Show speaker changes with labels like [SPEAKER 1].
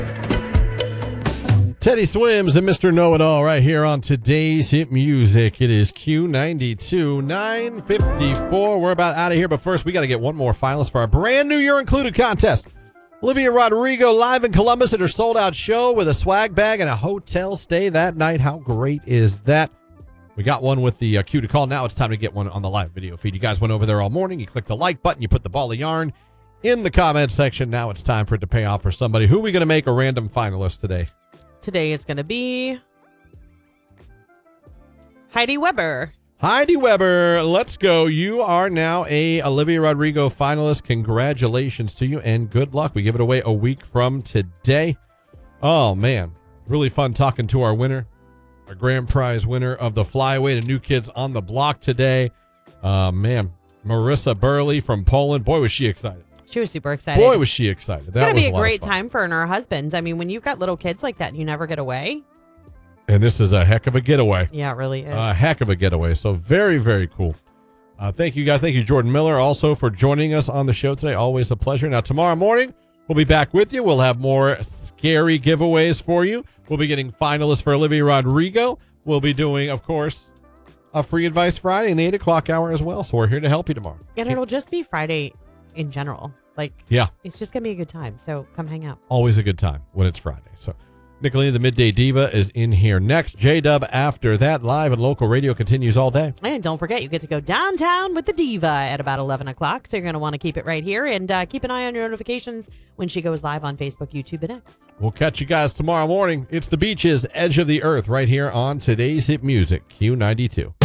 [SPEAKER 1] Teddy Swims and Mr. Know-It-All right here on today's hit music. It is Q92, 9:54. We're about out of here, but first we got to get one more finalist for our brand new You're Included contest. Olivia Rodrigo live in Columbus at her sold-out show with a swag bag and a hotel stay that night. How great is that? We got one with the cue to call. Now it's time to get one on the live video feed. You guys went over there all morning. You clicked the like button. You put the ball of yarn in the comment section. Now it's time for it to pay off for somebody. Who are we going to make a random finalist today?
[SPEAKER 2] Today it's going to be Heidi Weber.
[SPEAKER 1] Heidi Weber, let's go. You are now a Olivia Rodrigo finalist. Congratulations to you and good luck. We give it away a week from today. Oh, man. Really fun talking to our winner, our grand prize winner of the Flyaway to New Kids on the Block today. Man, Marissa Burley from Poland. Boy, was she excited.
[SPEAKER 2] She was super excited.
[SPEAKER 1] Boy, was she excited.
[SPEAKER 2] It's going to be a great time for her and her husband. I mean, when you've got little kids like that and you never get away.
[SPEAKER 1] And this is a heck of a getaway.
[SPEAKER 2] Yeah, it really is.
[SPEAKER 1] A heck of a getaway. So very, very cool. Thank you, guys. Thank you, Jordan Miller, also for joining us on the show today. Always a pleasure. Now, tomorrow morning, we'll be back with you. We'll have more scary giveaways for you. We'll be getting finalists for Olivia Rodrigo. We'll be doing, of course, a Free Advice Friday in the 8 o'clock hour as well. So we're here to help you tomorrow.
[SPEAKER 2] And it'll just be Friday in general.
[SPEAKER 1] Yeah.
[SPEAKER 2] It's just going to be a good time. So come hang out.
[SPEAKER 1] Always a good time when it's Friday. So Nicolina, the Midday Diva, is in here next. J-Dub after that. Live and local radio continues all day.
[SPEAKER 2] And don't forget, you get to go downtown with the Diva at about 11 o'clock. So you're going to want to keep it right here. And keep an eye on your notifications when she goes live on Facebook, YouTube, and X.
[SPEAKER 1] We'll catch you guys tomorrow morning. It's the Beaches, Edge of the Earth, right here on today's hit music, Q92.